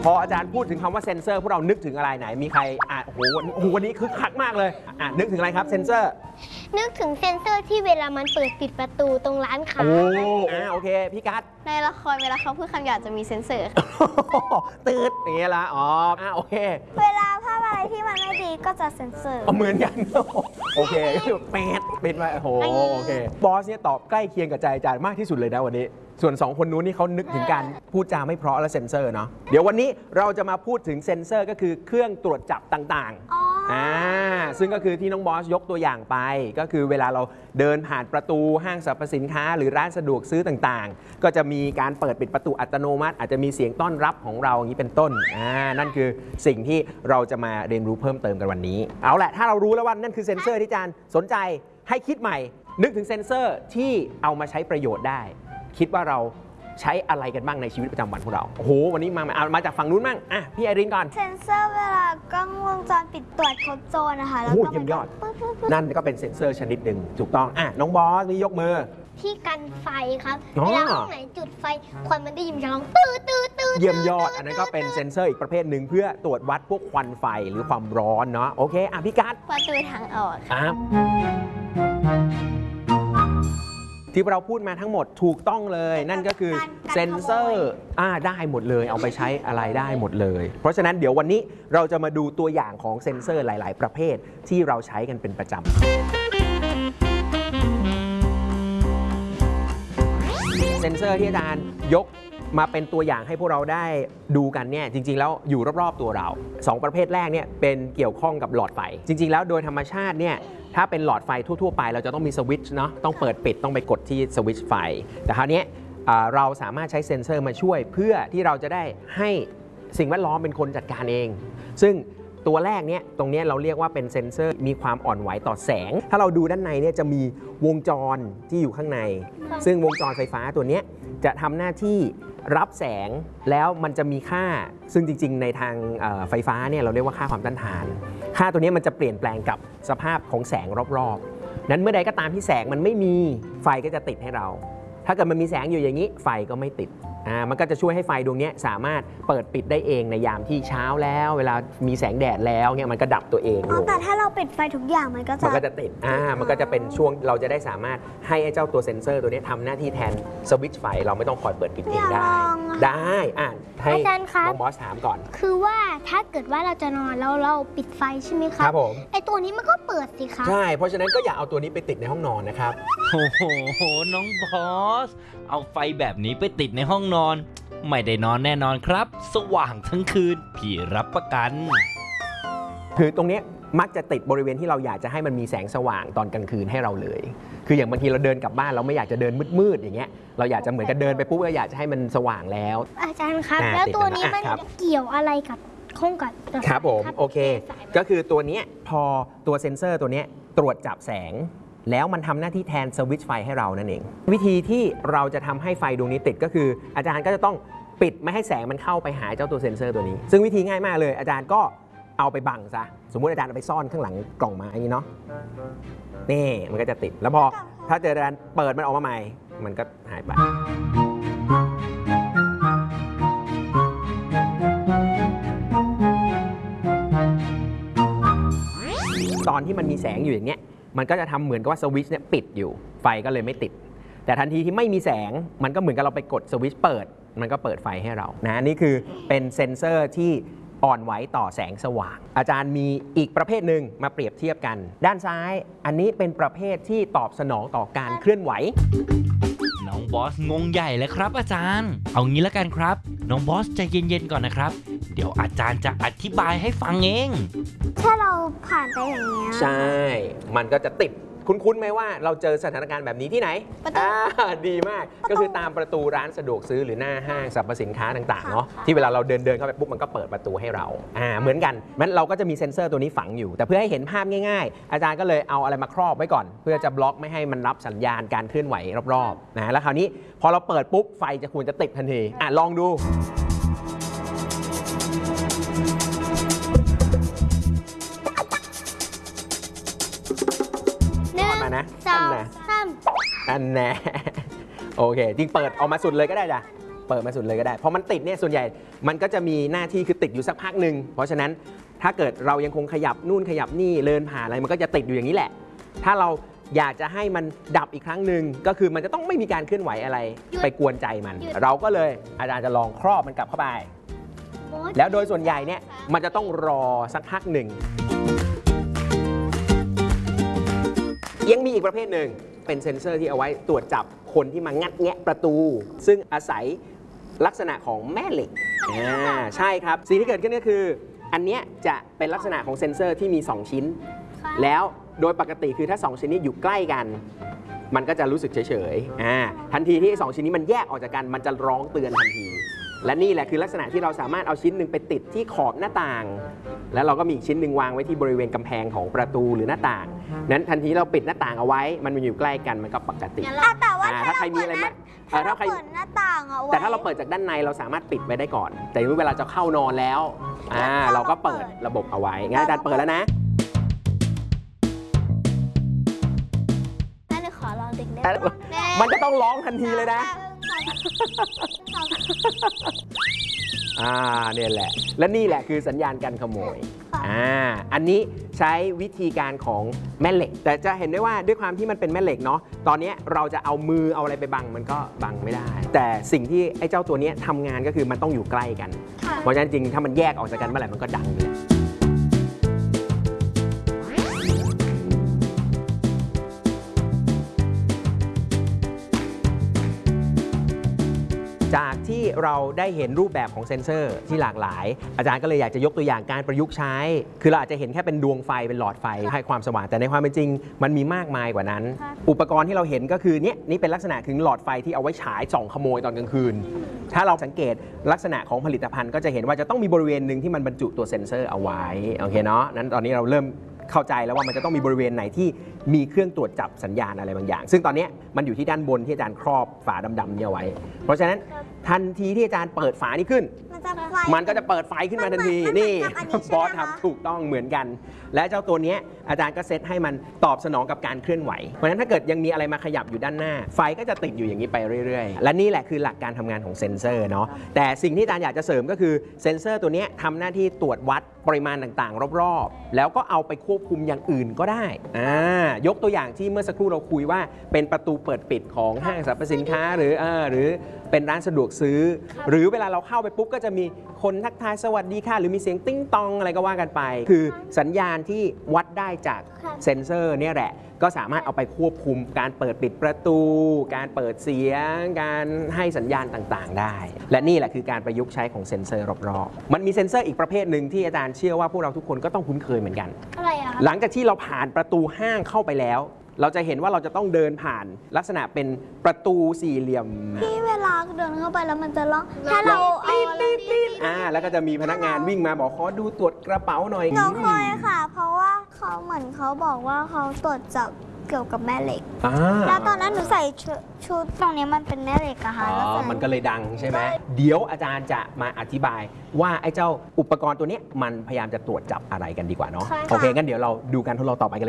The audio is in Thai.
พออาจารย์พูดถึงคำว่าเซ็นเซอร์พวกเรานึกถึงอะไรไหนมีใครโอ้โหวันนี้คึกคักมากเลยนึกถึงอะไรครับเซ็นเซอร์นึกถึงเซ็นเซอร์ที่เวลามันเปิดปิดประตูตรงร้านค้าโอเคพี่กัสในละครเวลาเขาพูดคำหยาบจะมีเซ็นเซอร์ตืดอย่างเงี้ยละโอเคเวลาภาพอะไรที่มันไม่ดีก็จะเซ็นเซอร์เหมือนกันโอเคเป็นไปโอเคบอสเนี่ยตอบใกล้เคียงกับใจอาจารย์มากที่สุดเลยนะวันนี้ส่วน2คนนู้นนี่เขานึกถึงการพูดจาไม่เพราะและเซ็นเซอร์เนาะเดี๋ยววันนี้เราจะมาพูดถึงเซ็นเซอร์ก็คือเครื่องตรวจจับต่างๆซึ่งก็คือที่น้องบอสยกตัวอย่างไปก็คือเวลาเราเดินผ่านประตูห้างสรรพสินค้าหรือร้านสะดวกซื้อต่างๆก็จะมีการเปิดปิดประตูอัตโนมัติอาจจะมีเสียงต้อนรับของเราอย่างนี้เป็นต้นนั่นคือสิ่งที่เราจะมาเรียนรู้เพิ่มเติมกันวันนี้เอาแหละถ้าเรารู้แล้วว่านั่นคือเซ็นเซอร์ที่อาจารย์สนใจให้คิดใหม่นึกถึงเซ็นเซอร์ที่เอามาใช้ประโยชน์ได้คิดว่าเราใช้อะไรกันบ้างในชีวิตประจำวันของเราโอ้โหวันนี้มาจากฝั่งนู้นบ้างพี่ไอรินก่อนเซ็นเซอร์เวลากล้องวงจรปิดตรวจพบโจรนะคะแล้วก็เยี่ยมยอดนั่นก็เป็นเซ็นเซอร์ชนิดหนึ่งถูกต้องน้องบอสนี่ยกมือที่กันไฟครับเวลาห้องไหนจุดไฟควันมันได้ยินจะร้องตื้อเยี่ยมยอดอันนั้นก็เป็นเซ็นเซอร์อีกประเภทหนึ่งเพื่อตรวจวัดพวกควันไฟหรือความร้อนเนาะโอเคพี่กัสประตูทางออกที่เราพูดมาทั้งหมดถูกต้องเลยนั่นก็คือเซ็นเซอร์ได้หมดเลยเอาไปใช้อะไรได้หมดเลยเพราะฉะนั้นเดี๋ยววันนี้เราจะมาดูตัวอย่างของเซ็นเซอร์หลายๆประเภทที่เราใช้กันเป็นประจำเซ็นเซอร์ที่อาจารย์ยกมาเป็นตัวอย่างให้พวกเราได้ดูกันเนี่ยจริงๆแล้วอยู่รอบๆตัวเรา2ประเภทแรกเนี่ยเป็นเกี่ยวข้องกับหลอดไฟจริงๆแล้วโดยธรรมชาติเนี่ยถ้าเป็นหลอดไฟทั่วๆไปเราจะต้องมีสวิตช์เนาะต้องเปิดปิดต้องไปกดที่สวิตช์ไฟแต่คราวนี้เราสามารถใช้เซ็นเซอร์มาช่วยเพื่อที่เราจะได้ให้สิ่งแวดล้อมเป็นคนจัดการเองซึ่งตัวแรกเนี่ยตรงนี้เราเรียกว่าเป็นเซ็นเซอร์มีความอ่อนไหวต่อแสงถ้าเราดูด้านในเนี่ยจะมีวงจรที่อยู่ข้างในซึ่งวงจรไฟฟ้าตัวนี้จะทำหน้าที่รับแสงแล้วมันจะมีค่าซึ่งจริงๆในทางไฟฟ้าเนี่ยเราเรียกว่าค่าความต้านทานค่าตัวนี้มันจะเปลี่ยนแปลงกับสภาพของแสงรอบๆนั้นเมื่อใดก็ตามที่แสงมันไม่มีไฟก็จะติดให้เราถ้าเกิดมันมีแสงอยู่อย่างนี้ไฟก็ไม่ติดมันก็จะช่วยให้ไฟดวงนี้สามารถเปิดปิดได้เองในยามที่เช้าแล้วเวลามีแสงแดดแล้วเนี่ยมันก็ดับตัวเองแต่ถ้าเราปิดไฟทุกอย่างมันก็จะติดมันก็จะเป็นช่วงเราจะได้สามารถให้ไอ้เจ้าตัวเซ็นเซอร์ตัวนี้ทำหน้าที่แทนสวิตช์ไฟเราไม่ต้องคอยเปิดปิดเองได้ให้น้องบอสถามก่อนคือว่าถ้าเกิดว่าเราจะนอนแล้วเราปิดไฟใช่ไหมครับครับผมไอ้ตัวนี้มันก็เปิดสิครับใช่เพราะฉะนั้นก็อย่าเอาตัวนี้ไปติดในห้องนอนนะครับโอ้โหน้องบอสเอาไฟแบบนี้ไปติดในห้องนอนไม่ได้นอนแน่นอนครับสว่างทั้งคืนพี่รับประกันคือตรงนี้มักจะติดบริเวณที่เราอยากจะให้มันมีแสงสว่างตอนกลางคืนให้เราเลยคืออย่างบางทีเราเดินกลับบ้านเราไม่อยากจะเดินมืดๆอย่างเงี้ยเราอยากจะเหมือนกับเดินไปปุ๊บเราอยากจะให้มันสว่างแล้วอาจารย์ครับแล้วตัวนี้มันเกี่ยวอะไรกับข้องกับครับผมโอเคก็คือตัวนี้พอตัวเซ็นเซอร์ตัวนี้ตรวจจับแสงแล้วมันทำหน้าที่แทนสวิตช์ไฟให้เรานั่นเองวิธีที่เราจะทำให้ไฟดวงนี้ติดก็คืออาจารย์ก็จะต้องปิดไม่ให้แสงมันเข้าไปหาเจ้าตัวเซ็นเซอร์ตัวนี้ซึ่งวิธีง่ายมากเลยอาจารย์ก็เอาไปบังซะสมมุติอาจารย์เอาไปซ่อนข้างหลังกล่องไม้อย่างนี้เนาะนี่มันก็จะติดแล้วพอถ้าเจออาจารย์เปิดมันออกมาใหม่มันก็หายไปตอนที่มันมีแสงอยู่อย่างเงี้ยมันก็จะทำเหมือนกับว่าสวิตช์เนี่ยปิดอยู่ไฟก็เลยไม่ติดแต่ทันทีที่ไม่มีแสงมันก็เหมือนกับเราไปกดสวิตช์เปิดมันก็เปิดไฟให้เรานะนี่คือเป็นเซ็นเซอร์ที่อ่อนไหวต่อแสงสว่างอาจารย์มีอีกประเภทหนึ่งมาเปรียบเทียบกันด้านซ้ายอันนี้เป็นประเภทที่ตอบสนองต่อการเคลื่อนไหวน้องบอสงงใหญ่เลยครับอาจารย์เอางี้แล้วกันครับน้องบอสใจเย็นๆก่อนนะครับเดี๋ยวอาจารย์จะอธิบายให้ฟังเองถ้าเราผ่านไปอย่างนี้ใช่มันก็จะติดคุ้นๆไหมว่าเราเจอสถานการณ์แบบนี้ที่ไหนดีมากก็คือตามประตูร้านสะดวกซื้อหรือหน้าห้างสรรพสินค้าต่างๆเนาะที่เวลาเราเดินเข้าไปปุ๊บมันก็เปิดประตูให้เราเหมือนกันมันเราก็จะมีเซ็นเซอร์ตัวนี้ฝังอยู่แต่เพื่อให้เห็นภาพง่ายๆอาจารย์ก็เลยเอาอะไรมาครอบไว้ก่อนเพื่อจะบล็อกไม่ให้มันรับสัญญาณการเคลื่อนไหวรอบๆนะแล้วคราวนี้พอเราเปิดปุ๊บไฟจะควรจะติดทันทีลองดูนะ2 3 อันแน่โอเคจริงเปิดออกมาสุดเลยก็ได้จ้ะเปิดมาสุดเลยก็ได้พอมันติดเนี่ยส่วนใหญ่มันก็จะมีหน้าที่คือติดอยู่สักพักหนึ่งเพราะฉะนั้นถ้าเกิดเรายังคงขยับนู่นขยับนี่เดินผ่านอะไรมันก็จะติดอยู่อย่างนี้แหละถ้าเราอยากจะให้มันดับอีกครั้งหนึ่งก็คือมันจะต้องไม่มีการเคลื่อนไหวอะไรไปกวนใจมันเราก็เลยอาจารย์จะลองครอบมันกลับเข้าไปแล้วโดยส่วนใหญ่เนี่ยมันจะต้องรอสักพักหนึ่งยังมีอีกประเภทหนึ่งเป็นเซ็นเซอร์ที่เอาไว้ตรวจจับคนที่มางัดแงะประตู ซึ่งอาศัยลักษณะของแม่เหล็กใช่ครับสิ่งที่เกิดขึ้นก็คืออันเนี้ยจะเป็นลักษณะของเซ็นเซอร์ที่มี2ชิ้นแล้วโดยปกติคือถ้า2ชิ้นนี้อยู่ใกล้กันมันก็จะรู้สึกเฉยๆทันทีที่2ชิ้นนี้มันแยกออกจากกันมันจะร้องเตือนทันทีและนี่แหละคือลักษณะที่เราสามารถเอาชิ้นหนึ่งไปติดที่ขอบหน้าต่างแล้วเราก็มีอีกชิ้นหนึ่งวางไว้ที่บริเวณกำแพงของประตูหรือหน้าต่างนั้นทันทีเราปิดหน้าต่างเอาไว้มันอยู่ใกล้กันมันก็ปกติแต่ว่าถ้าใครมีอะไรมาถ้าเปิดหน้าต่างเอาไว้แต่ถ้าเราเปิดจากด้านในเราสามารถปิดไว้ได้ก่อนแต่เวลาจะเข้านอนแล้วเราก็เปิดระบบเอาไว้งั้นอาจารย์เปิดแล้วนะขอลองดึงได้มันจะต้องร้องทันทีเลยนะเนี่ยแหละและนี่แหละคือสัญญาณการขโมยอันนี้ใช้วิธีการของแม่เหล็กแต่จะเห็นได้ว่าด้วยความที่มันเป็นแม่เหล็กเนาะตอนนี้เราจะเอามือเอาอะไรไปบังมันก็บังไม่ได้แต่สิ่งที่ไอ้เจ้าตัวนี้ทำงานก็คือมันต้องอยู่ใกล้กันเพราะฉะนั้นจริงถ้ามันแยกออกจากกันเมื่อไหร่มันก็ดังเลยจากที่เราได้เห็นรูปแบบของเซ็นเซอร์ที่หลากหลายอาจารย์ก็เลยอยากจะยกตัวอย่างการประยุกต์ใช้คือเราอาจจะเห็นแค่เป็นดวงไฟเป็นหลอดไฟให้ความสว่างแต่ในความเป็นจริงมันมีมากมายกว่านั้นอุปกรณ์ที่เราเห็นก็คือนี่เป็นลักษณะคือหลอดไฟที่เอาไว้ฉายส่องขโมยตอนกลางคืนถ้าเราสังเกตลักษณะของผลิตภัณฑ์ก็จะเห็นว่าจะต้องมีบริเวณหนึ่งที่มันบรรจุตัวเซ็นเซอร์เอาไว้โอเคเนาะนั้นตอนนี้เราเริ่มเข้าใจแล้วว่ามันจะต้องมีบริเวณไหนที่มีเครื่องตรวจจับสัญญาณอะไรบางอย่างซึ่งตอนนี้มันอยู่ที่ด้านบนที่อาจารย์ครอบฝาดำๆเนี่ยไว้เพราะฉะนั้นทันทีที่อาจารย์เปิดฝานี้ขึ้นมันก็จะเปิดไฟขึ้นมาทันทีนี่บอสทำถูกต้องเหมือนกันและเจ้าตัวนี้อาจารย์ก็เซตให้มันตอบสนองกับการเคลื่อนไหวเพราะฉะนั้นถ้าเกิดยังมีอะไรมาขยับอยู่ด้านหน้าไฟก็จะติดอยู่อย่างนี้ไปเรื่อยๆและนี่แหละคือหลักการทำงานของเซ็นเซอร์เนาะแต่สิ่งที่อาจารย์อยากจะเสริมก็คือเซ็นเซอร์ตัวนี้ทำหน้าที่ตรวจวัดปริมาณต่างๆรอบๆแล้วก็เอาไปควบคุมอย่างอื่นก็ได้ยกตัวอย่างที่เมื่อสักครู่เราคุยว่าเป็นประตูเปิดปิดของห้างสรรพสินค้าหรือเป็นร้านสะดวกซื้อหรือเวลาเราเข้าไปปุ๊บก็จะมีคนทักทายสวัสดีค่ะหรือมีเสียงติ้งตองอะไรก็ว่ากันไปคือสัญญาณที่วัดได้จากเซ็นเซอร์เนี่ยแหละก็สามารถเอาไปควบคุมการเปิดปิดประตูการเปิดเสียงการให้สัญญาณต่างๆได้และนี่แหละคือการประยุกต์ใช้ของเซ็นเซอร์รอบๆมันมีเซ็นเซอร์อีกประเภทหนึ่งที่อาจารย์เชื่อว่าพวกเราทุกคนก็ต้องคุ้นเคยเหมือนกันอะไรอะหลังจากที่เราผ่านประตูห้างเข้าไปแล้วเราจะเห็นว่าเราจะต้องเดินผ่านลักษณะเป็นประตูสี่เหลี่ยมที่เวลาเดินเข้าไปแล้วมันจะร้องถ้าเราปี๊ดแล้วก็จะมีพนักงานวิ่งมาบอกขอดูตรวจกระเป๋าหน่อยหนูเคยค่ะเพราะว่าเขาเหมือนเขาบอกว่าเขาตรวจจับเกี่ยวกับแม่เหล็กแล้วตอนนั้นหนูใส่ชุดตรงนี้มันเป็นแม่เหล็กอะค่ะมันก็เลยดังใช่ไหมเดี๋ยวอาจารย์จะมาอธิบายว่าไอ้เจ้าอุปกรณ์ตัวนี้มันพยายามจะตรวจจับอะไรกันดีกว่าเนาะโอเคงั้นเดี๋ยวเราดูการทดลองต่อไปกันเลย